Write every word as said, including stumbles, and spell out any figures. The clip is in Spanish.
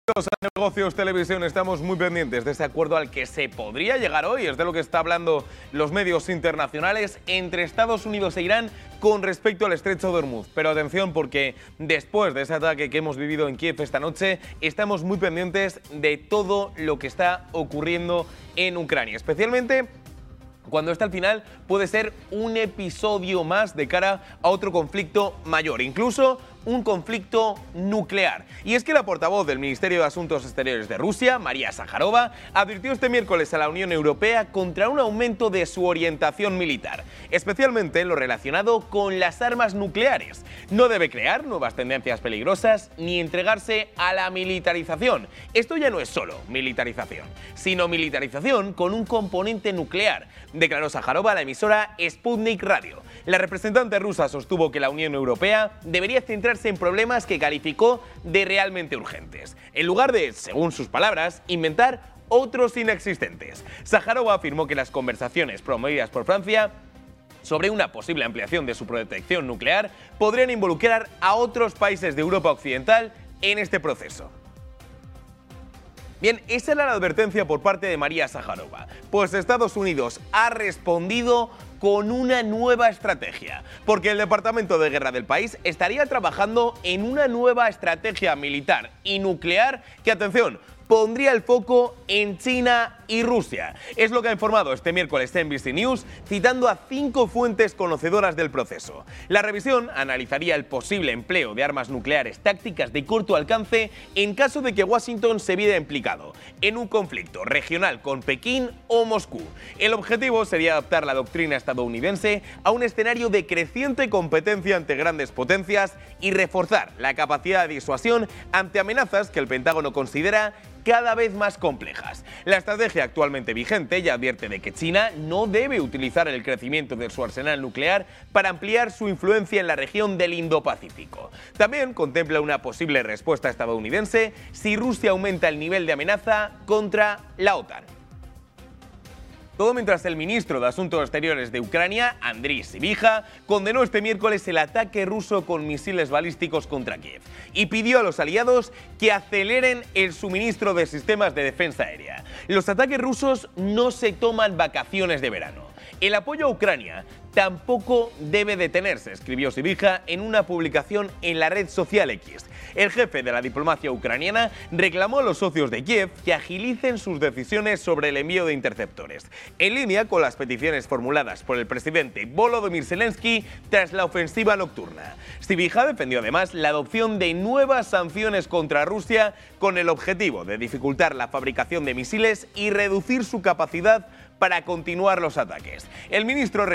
Bienvenidos a Negocios Televisión. Estamos muy pendientes de ese acuerdo al que se podría llegar hoy. Es de lo que está hablando los medios internacionales entre Estados Unidos e Irán con respecto al estrecho de Hormuz. Pero atención, porque después de ese ataque que hemos vivido en Kiev esta noche, estamos muy pendientes de todo lo que está ocurriendo en Ucrania, especialmente cuando este al final puede ser un episodio más de cara a otro conflicto mayor, incluso un conflicto nuclear. Y es que la portavoz del Ministerio de Asuntos Exteriores de Rusia, María Zakharova, advirtió este miércoles a la Unión Europea contra un aumento de su orientación militar, especialmente en lo relacionado con las armas nucleares. No debe crear nuevas tendencias peligrosas ni entregarse a la militarización. Esto ya no es solo militarización, sino militarización con un componente nuclear, declaró Zakharova a la emisora Sputnik Radio. La representante rusa sostuvo que la Unión Europea debería centrarse en problemas que calificó de realmente urgentes, en lugar de, según sus palabras, inventar otros inexistentes. Zakharova afirmó que las conversaciones promovidas por Francia sobre una posible ampliación de su protección nuclear podrían involucrar a otros países de Europa Occidental en este proceso. Bien, esa era la advertencia por parte de María Zakharova, pues Estados Unidos ha respondido con una nueva estrategia, porque el Departamento de Guerra del país estaría trabajando en una nueva estrategia militar y nuclear que, atención, pondría el foco en China y Rusia. Es lo que ha informado este miércoles N B C News, citando a cinco fuentes conocedoras del proceso. La revisión analizaría el posible empleo de armas nucleares tácticas de corto alcance en caso de que Washington se viera implicado en un conflicto regional con Pekín o Moscú. El objetivo sería adaptar la doctrina estadounidense a un escenario de creciente competencia ante grandes potencias y reforzar la capacidad de disuasión ante amenazas que el Pentágono considera cada vez más complejas. La estrategia actualmente vigente ya advierte de que China no debe utilizar el crecimiento de su arsenal nuclear para ampliar su influencia en la región del Indo-Pacífico. También contempla una posible respuesta estadounidense si Rusia aumenta el nivel de amenaza contra la OTAN. Todo mientras el ministro de Asuntos Exteriores de Ucrania, Andriy Sybiha, condenó este miércoles el ataque ruso con misiles balísticos contra Kiev y pidió a los aliados que aceleren el suministro de sistemas de defensa aérea. Los ataques rusos no se toman vacaciones de verano. El apoyo a Ucrania tampoco debe detenerse, escribió Sybiha en una publicación en la red social X. El jefe de la diplomacia ucraniana reclamó a los socios de Kiev que agilicen sus decisiones sobre el envío de interceptores, en línea con las peticiones formuladas por el presidente Volodymyr Zelensky tras la ofensiva nocturna. Sybiha defendió además la adopción de nuevas sanciones contra Rusia con el objetivo de dificultar la fabricación de misiles y reducir su capacidad para continuar los ataques. El ministro